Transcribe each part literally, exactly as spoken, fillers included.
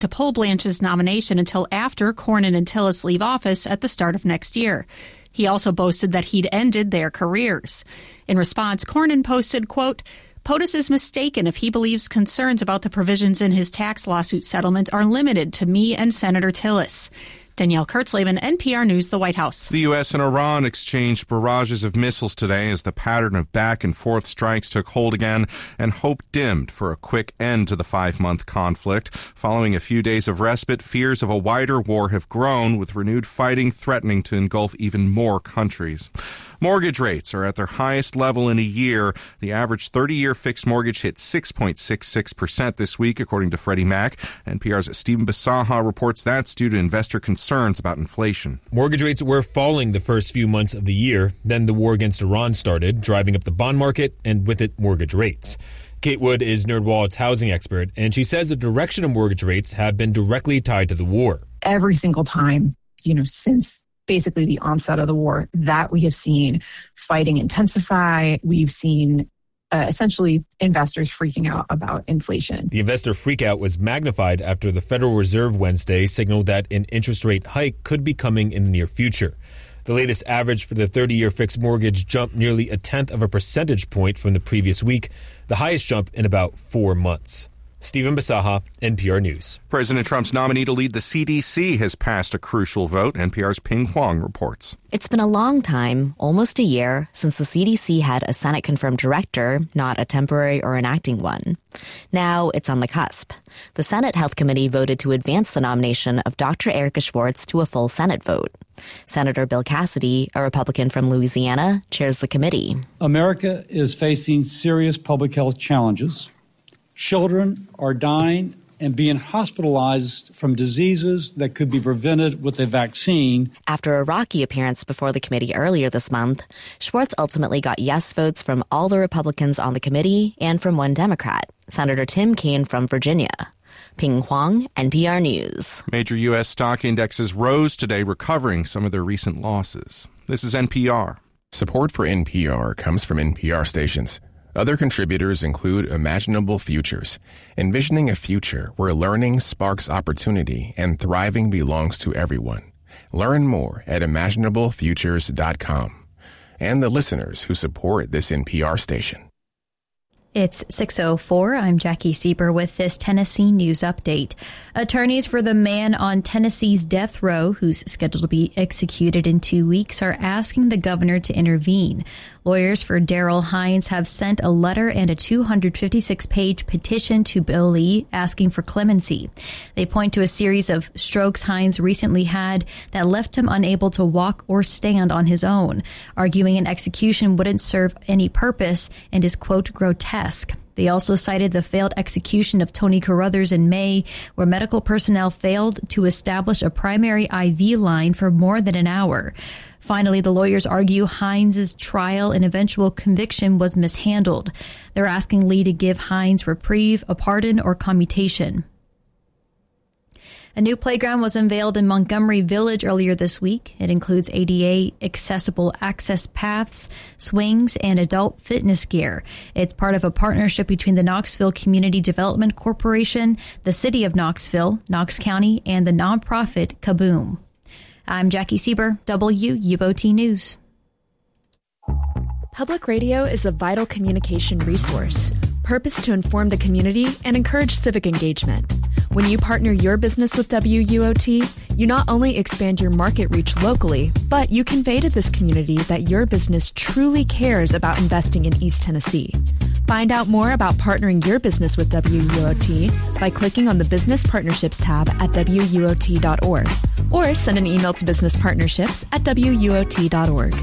to pull Blanche's nomination until after Cornyn and Tillis leave office at the start of next year. He also boasted that he'd ended their careers. In response, Cornyn posted, quote, POTUS is mistaken if he believes concerns about the provisions in his tax lawsuit settlement are limited to me and Senator Tillis. Danielle Kurtzleben, N P R News, the White House. The U S and Iran exchanged barrages of missiles today as the pattern of back-and-forth strikes took hold again, and hope dimmed for a quick end to the five-month conflict. Following a few days of respite, fears of a wider war have grown, with renewed fighting threatening to engulf even more countries. Mortgage rates are at their highest level in a year. The average thirty-year fixed mortgage hit six point six six percent this week, according to Freddie Mac. N P R's Stephen Bisaha reports that's due to investor concerns about inflation. Mortgage rates were falling the first few months of the year. Then the war against Iran started, driving up the bond market and with it mortgage rates. Kate Wood is NerdWallet's housing expert, and she says the direction of mortgage rates have been directly tied to the war. Every single time, you know, since basically the onset of the war, that we have seen fighting intensify. We've seen uh, essentially investors freaking out about inflation. The investor freakout was magnified after the Federal Reserve Wednesday signaled that an interest rate hike could be coming in the near future. The latest average for the thirty-year fixed mortgage jumped nearly a tenth of a percentage point from the previous week, the highest jump in about four months. Stephen Bisaha, N P R News. President Trump's nominee to lead the C D C has passed a crucial vote. N P R's Ping Huang reports. It's been a long time, almost a year, since the C D C had a Senate-confirmed director, not a temporary or an acting one. Now it's on the cusp. The Senate Health Committee voted to advance the nomination of Doctor Erica Schwartz to a full Senate vote. Senator Bill Cassidy, a Republican from Louisiana, chairs the committee. America is facing serious public health challenges. Children are dying and being hospitalized from diseases that could be prevented with a vaccine. After a rocky appearance before the committee earlier this month, Schwartz ultimately got yes votes from all the Republicans on the committee and from one Democrat, Senator Tim Kaine from Virginia. Ping Huang, N P R News. Major U S stock indexes rose today, recovering some of their recent losses. This is N P R. Support for N P R comes from N P R stations. Other contributors include Imaginable Futures, envisioning a future where learning sparks opportunity and thriving belongs to everyone. Learn more at imaginable futures dot com. And the listeners who support this N P R station. It's six oh four. I'm Jackie Sieber with this Tennessee news update. Attorneys for the man on Tennessee's death row, who's scheduled to be executed in two weeks, are asking the governor to intervene. Lawyers for Daryl Hines have sent a letter and a two hundred fifty-six page petition to Bill Lee asking for clemency. They point to a series of strokes Hines recently had that left him unable to walk or stand on his own, arguing an execution wouldn't serve any purpose and is, quote, grotesque. They also cited the failed execution of Tony Carruthers in May, where medical personnel failed to establish a primary I V line for more than an hour. Finally, the lawyers argue Hines' trial and eventual conviction was mishandled. They're asking Lee to give Hines reprieve, a pardon, or commutation. A new playground was unveiled in Montgomery Village earlier this week. It includes A D A accessible access paths, swings, and adult fitness gear. It's part of a partnership between the Knoxville Community Development Corporation, the City of Knoxville, Knox County, and the nonprofit Kaboom. I'm Jackie Sieber, W U O T News. Public radio is a vital communication resource, purposed to inform the community and encourage civic engagement. When you partner your business with W U O T, you not only expand your market reach locally, but you convey to this community that your business truly cares about investing in East Tennessee. Find out more about partnering your business with W U O T by clicking on the Business Partnerships tab at W U O T dot org or send an email to businesspartnerships at W U O T dot org.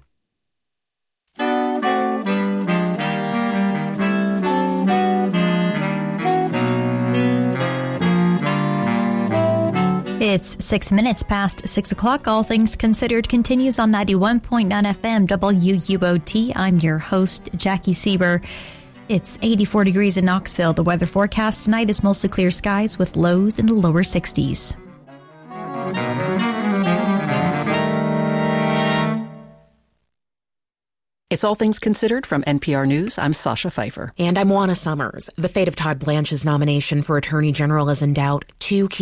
It's six minutes past six o'clock. All Things Considered continues on ninety-one point nine F M W U O T. I'm your host, Jackie Sieber. It's eighty-four degrees in Knoxville. The weather forecast tonight is mostly clear skies with lows in the lower sixties. It's All Things Considered from N P R News. I'm Sasha Pfeiffer. And I'm Juana Summers. The fate of Todd Blanche's nomination for Attorney General is in doubt. Two key